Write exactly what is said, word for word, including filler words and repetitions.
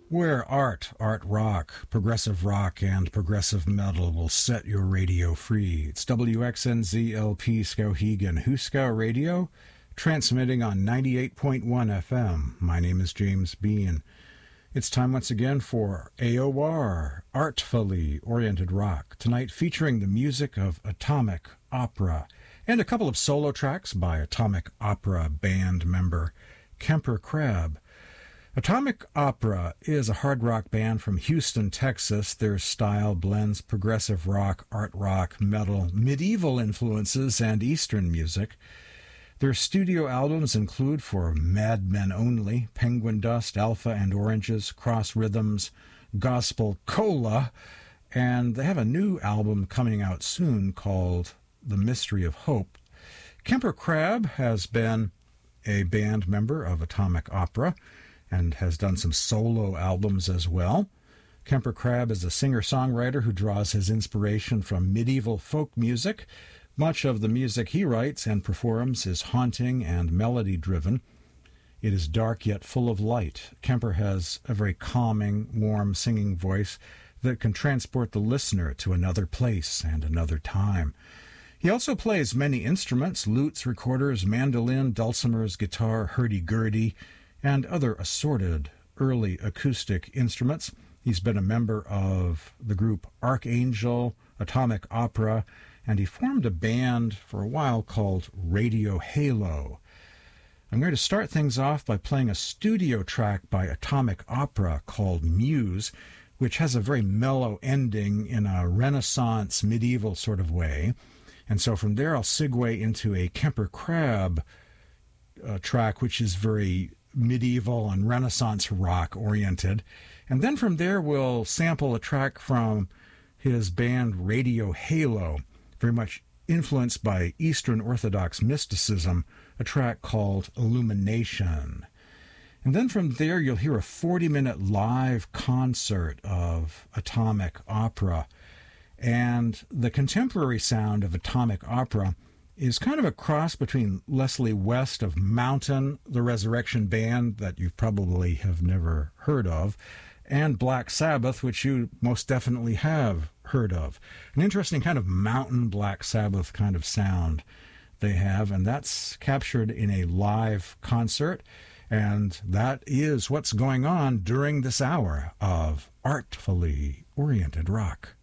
Where art, art rock, progressive rock, and progressive metal will set your radio free. It's W X N Z L P Skowhegan, Huskow Radio, transmitting on ninety-eight point one F M. My name is James Bean. It's time once again for A O R, Artfully Oriented Rock, tonight featuring the music of Atomic Opera and a couple of solo tracks by Atomic Opera band member Kemper Crab. Atomic Opera is a hard rock band from Houston, Texas. Their style blends progressive rock, art rock, metal, medieval influences, and Eastern music. Their studio albums include For Mad Men Only, Penguin Dust, Alpha and Oranges, Cross Rhythms, Gospel Cola, and they have a new album coming out soon called The Mystery of Hope. Kemper Crab has been a band member of Atomic Opera and has done some solo albums as well. Kemper Crab is a singer-songwriter who draws his inspiration from medieval folk music. Much of the music he writes and performs is haunting and melody-driven. It is dark yet full of light. Kemper has a very calming, warm singing voice that can transport the listener to another place and another time. He also plays many instruments: lutes, recorders, mandolin, dulcimers, guitar, hurdy-gurdy, and other assorted early acoustic instruments. He's been a member of the group Archangel, Atomic Opera, and he formed a band for a while called Radio Halo. I'm going to start things off by playing a studio track by Atomic Opera called Muse, which has a very mellow ending in a Renaissance medieval sort of way. And so from there I'll segue into a Kemper Crab uh, track, which is very medieval and Renaissance rock oriented. And then from there we'll sample a track from his band Radio Halo, very much influenced by Eastern Orthodox mysticism, a track called Illumination. And then from there you'll hear a forty-minute live concert of Atomic Opera. And the contemporary sound of Atomic Opera is kind of a cross between Leslie West of Mountain, the Resurrection Band that you probably have never heard of, and Black Sabbath, which you most definitely have heard of. An interesting kind of Mountain Black Sabbath kind of sound they have, and that's captured in a live concert, and that is what's going on during this hour of Artfully Oriented Rock.